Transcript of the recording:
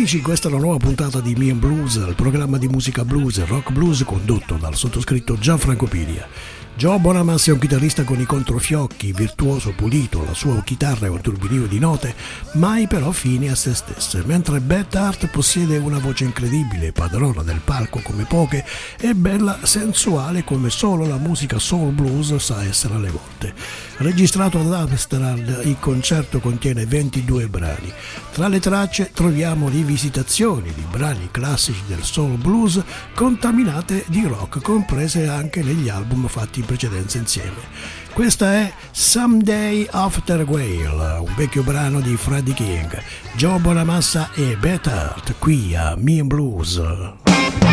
amici, questa è la nuova puntata di Me and Blues, il programma di musica blues e rock blues condotto dal sottoscritto Gianfranco Piria. Joe Bonamassa è un chitarrista con i controfiocchi, virtuoso, pulito, la sua chitarra è un turbinio di note, mai però fini a se stesse, mentre Beth Hart possiede una voce incredibile, padrona del palco come poche, e bella, sensuale come solo la musica soul blues sa essere alle volte. Registrato ad Amsterdam, il concerto contiene 22 brani. Tra le tracce troviamo rivisitazioni di brani classici del soul blues contaminate di rock, comprese anche negli album fatti in precedenza insieme. Questa è Someday After Whale, un vecchio brano di Freddie King. Joe Bonamassa e Beth Hart qui a Me and Blues.